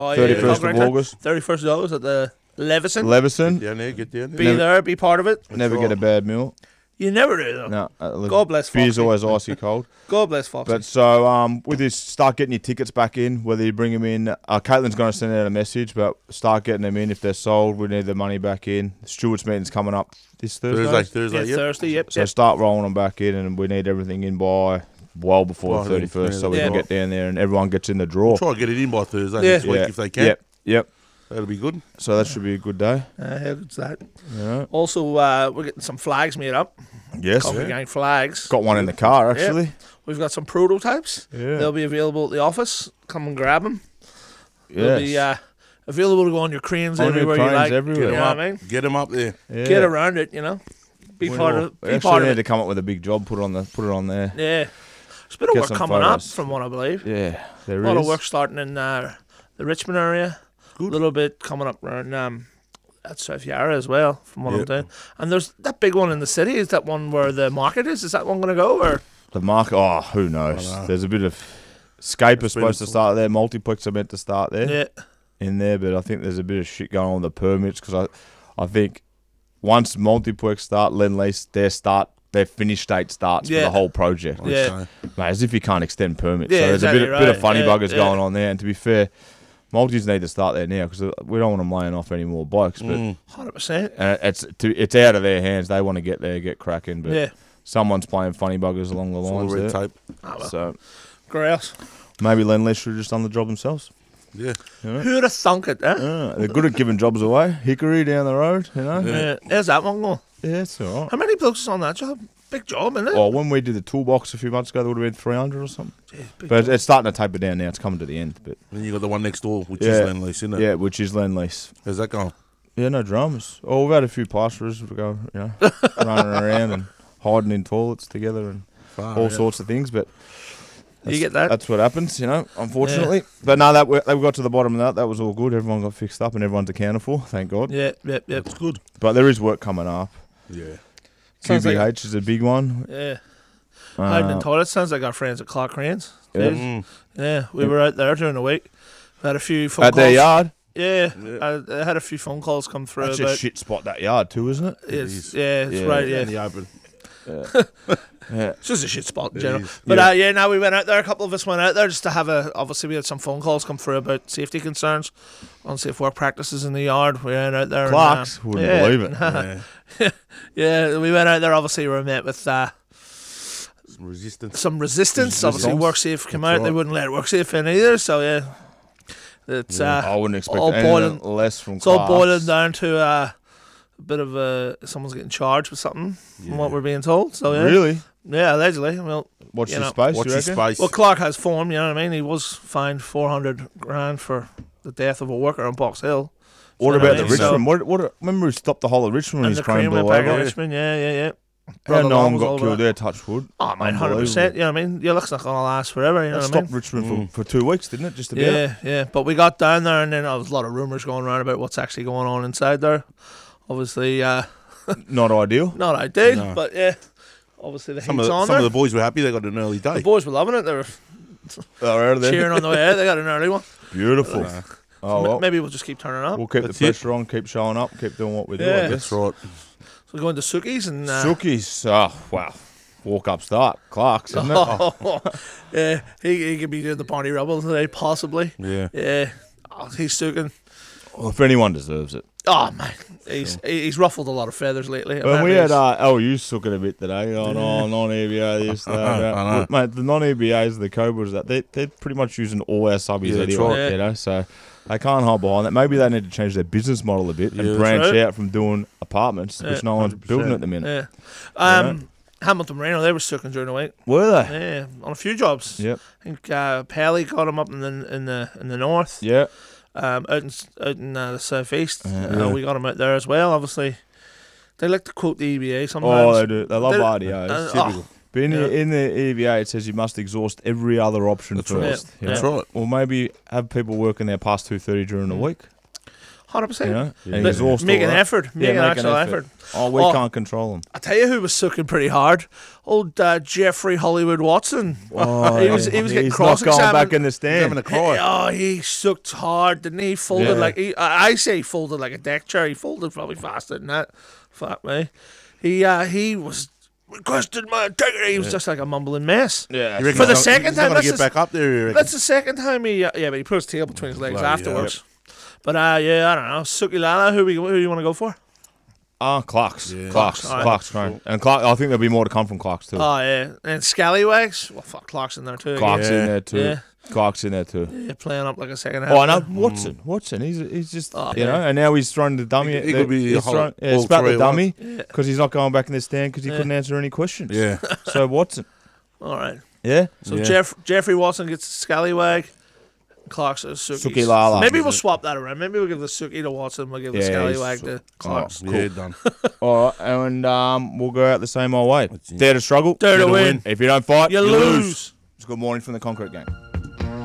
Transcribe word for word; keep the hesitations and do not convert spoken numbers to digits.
Oh, thirty-first of August. thirty-first of August at the Levison. Levison. Get down there, get down there. Be Never- there, be part of it. Never right. get a bad meal. You never do, though. No. Uh, God bless Beer's Foxy. always icy cold. God bless Foxy. But so um, with this, start getting your tickets back in, whether you bring them in. Uh, Caitlin's going to send out a message, but start getting them in. If they're sold, we need the money back in. The Stewart's meeting's coming up this Thursday. Thursday, Thursday, yeah, yep. Thursday, yep. So yep. start rolling them back in, and we need everything in by well before Well, the thirty-first, yeah, so we yeah. can get down there and everyone gets in the draw. Try to get it in by Thursday Yeah. this week Yeah. if they can. Yep, yep. That'll be good. So that should be a good day. Uh, how good's that? Yeah. Also, uh, we're getting some flags made up. Yes. Coffee Gang flags. Got one in the car actually. We've got some prototypes. Yeah. They'll be available at the office. Come and grab them. They'll Yes. be uh, available to go on your cranes On your everywhere you cranes like. everywhere. You Get know them what I up. mean? Get them up there. Yeah. Get around it, you know. Be We part will. of. We Be actually part of need it. to come up with a big job. Put it on the. Put it on there. Yeah. There's a bit of Get work some coming up, photos. from what I believe. Yeah, there A is. lot of work starting in uh, the Richmond area. A Good. little bit coming up around um, at South Yarra as well, from what I'm Yeah. doing. And there's that big one in the city. Is that one where the market is? Is that one going to go? Or The market. Oh, who knows? I know. There's a bit of. Scape is been supposed to a- start there. Multiplex are meant to start there. yeah, in there, but I think there's a bit of shit going on with the permits because I, I think once Multiplex start, Lend Lease, their start, their finish date starts for Yeah. the whole project. Yeah. So, Mate, as if you can't extend permits. Yeah, so there's exactly a bit, bit of right. funny Yeah, buggers yeah. going on there. And to be fair, Multis need to start there now because we don't want them laying off any more bikes. But mm. one hundred percent. uh, it's to, it's out of their hands. They want to get there, get cracking. But Yeah. someone's playing funny buggers along the It's all lines red there. tape. Oh, well. So Grouse. maybe Lend Lease should have just done the job themselves. Yeah. Who'd have thunk it, eh? Uh, they're good at giving jobs away. Hickory down the road, you know. Yeah. Yeah. There's that one going. Yeah, it's all right. How many blokes is on that job? Big job, isn't it? Well, when we did the toolbox a few months ago, there would have been three hundred or something. Jeez, big But job. it's starting to taper down now. It's coming to the end. But Then you got the one next door, which Yeah. is Lend Lease, isn't it? yeah, which is Lend Lease. How's that going? Yeah, no dramas. Oh, we've had a few plasterers to go, you know, running around and hiding in toilets together and Far all out. sorts of things. But You get that? that's what happens, you know, unfortunately. But no, that we, they got to the bottom of that. That was all good. Everyone got fixed up and everyone's accounted for, thank God. Yeah, yep, yep. That's good. But there is work coming up. Yeah. Sounds Q B like- H is a big one. Yeah. Hiding in Uh, toilets. Sounds like our friends at Clark Cranes. Yeah. Jeez. Mm. Yeah, we were out there during the week. We had a few phone at calls. their yard. Yeah, Yeah. I, I had a few phone calls come through That's about. a shit spot, that yard too, isn't it? It's, is. yeah, it's Yeah. right. In Yeah, the open. Yeah. it's just a shit spot in It general. is. But Yeah. uh, yeah, now we went out there. A couple of us went out there just to have a. Obviously, we had some phone calls come through about safety concerns, unsafe work practices in the yard. We went out there. Clark's, and, uh, wouldn't yeah. believe it. Yeah. Yeah, we went out there. Obviously, we were met with uh, Some resistance. some resistance. Obviously, Resistance. WorkSafe came That's out. They right. wouldn't let WorkSafe in either. So yeah, it's uh, I wouldn't expect all anything boiling- less from It's all Clark's. boiling down to uh, a bit of a someone's getting charged with something, from what Yeah. we're being told. So yeah, Really? yeah, allegedly. Well, Watch You your know, space, Watch you your reckon? space. well, Clark has form. You know what I mean? He was fined four hundred grand for the death of a worker on Box Hill. What You know about what the I mean? So- Richmond? What, what, remember we stopped the whole of Richmond when And his the crane cream blew went back in over? Richmond. Yeah, yeah, yeah. And Brother no Long one was got all killed over there, touch wood. Oh man, hundred percent. You know what I mean? Your luck's not gonna last forever. You know That what I mean? stopped Richmond Mm. for, for two weeks, didn't it? Just a bit. Yeah, yeah. But we got down there, and then there was a lot of rumours going around about what's actually going on inside there. Obviously, uh, Not ideal. not ideal, No. but yeah. Obviously, the Some, heat's of the, on some there. of the boys were happy they got an early The day. boys were loving it. They were They're out of there. cheering on the way out. They got an early one. Beautiful. Uh, Oh, M- well. Maybe we'll just keep turning up. We'll keep That's the it. pressure on, keep showing up, keep doing what we do, Yeah. I guess. That's right. So we're going to Suki's and uh, Suki's, oh, wow. Walk up start. Clark's, isn't it? yeah, he, he could be doing the Barney Rubble today, possibly. Yeah. Yeah, oh, he's Suking. Well, if anyone deserves it. Oh man, he's he- he's ruffled a lot of feathers lately. When we Apparently had he's- uh, L U sucking a bit today, oh no, non-E B A, this, that, I know, that. I know. Mate, the non-E B As, the Cobras, that they, they're pretty much using all our subbies Yeah, that's anyway, right. you know, so they can't hide behind that. Maybe they need to change their business model a bit Yeah, and that's branch right. out from doing apartments, which Yeah, no one's one hundred percent. building at the minute. yeah, um, Hamilton Reno, they were Suking during the week. Were they? Yeah, on a few jobs. Yep. I think uh, Pelly got him up in the in the in the north. Yeah. Um, out in s- out in uh, the southeast, Yeah. uh, we got him out there as well. Obviously, they like to quote the E B A Oh, sometimes. they do. They love They- R D Os. uh, Typical. But in, yeah. the, in the E V A, it says you must exhaust every other option That's right. first. Yeah. you That's know? right. Or maybe have people working there past two thirty during the Mm. week. hundred percent. You know, Yeah. and But he's all make an right. effort, make an actual effort. Oh, we Oh. can't control him. I tell you who was sucking pretty hard. Old uh, Jeffrey Hollywood Watson. Oh, he was he was getting he's cross not going back examined. in the stand. having a cry. Oh, he sucked hard, didn't he? Folded Yeah. like he, I I say he folded like a deck chair. He folded probably faster than that. Fuck me. He uh, he was requested my integrity. He was just like a mumbling mess. Yeah, You reckon For the he's not- second he's not time, gonna that's get the- back up there. You reckon? That's the second time he uh, yeah, but he put his tail between his legs Bloody afterwards. But uh, yeah, I don't know. Suki Lala, who we who you want to go for? Ah, Clark's. Yeah. Clark's. Alright. Clark's. Clark's. And Clark, I think there'll be more to come from Clark's too. Oh yeah, and Scallywags. Well, fuck, Clark's in there too. Clark's Yeah. in there too. Yeah. Clark's in there too. Yeah, playing up like a second half. Oh, I know Watson. Watson. He's he's just Oh, you yeah. know, and now he's throwing the dummy. He- at he the- could be he's a whole- throwing, yeah, all it's about three the at dummy Yeah. because he's not going back in the stand because he Yeah. couldn't answer any questions. Yeah. So Watson. All right. Yeah. So Yeah. Jeff Jeffrey Watson gets the Scallywag. Clark's a Suki. Suki Lala. Maybe we'll swap that around. Maybe we'll give the Suki to Watson. We'll give the Yeah, Scallywag he's- to Clark's. Yeah, done. All right, and um, we'll go out the same old way. That's it. Dare to struggle. Dare to to win. If you don't fight, You you lose. lose. It's good morning from the Concrete Gang.